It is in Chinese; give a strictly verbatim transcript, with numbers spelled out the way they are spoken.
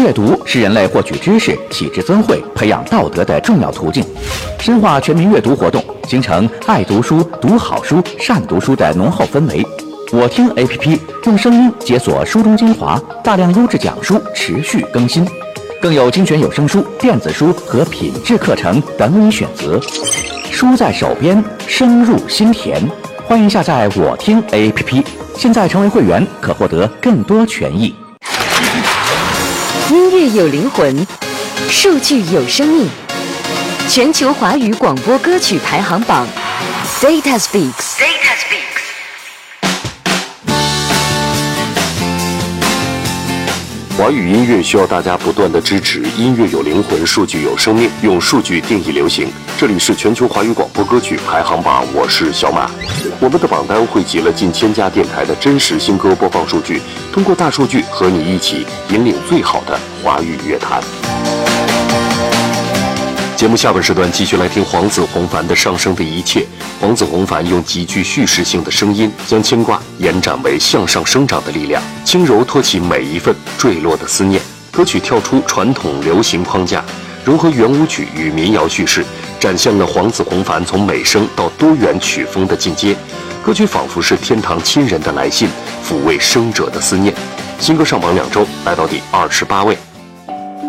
阅读是人类获取知识、启智增慧、培养道德的重要途径。深化全民阅读活动，形成爱读书、读好书、善读书的浓厚氛围。我听 A P P 用声音解锁书中精华，大量优质讲书持续更新，更有精选有声书、电子书和品质课程等你选择。书在手边，声入心田。欢迎下载我听 A P P， 现在成为会员可获得更多权益。 音乐有灵魂，数据有生命。全球华语广播歌曲排行榜 ，Data Speaks。Data Speaks。 华语音乐需要大家不断的支持，音乐有灵魂，数据有生命，用数据定义流行。这里是全球华语广播歌曲排行榜，我是小马。我们的榜单汇集了近千家电台的真实新歌播放数据，通过大数据和你一起引领最好的华语乐坛。节目下半时段继续来听黄子弘凡的《上升的一切》。黄子弘凡用极具叙事性的声音，将牵挂延展为向上生长的力量，轻柔托起每一份坠落的思念。歌曲跳出传统流行框架，融合圆舞曲与民谣叙事，展现了黄子弘凡从美声到多元曲风的进阶。歌曲仿佛是天堂亲人的来信，抚慰生者的思念。新歌上榜两周，来到第二十八位。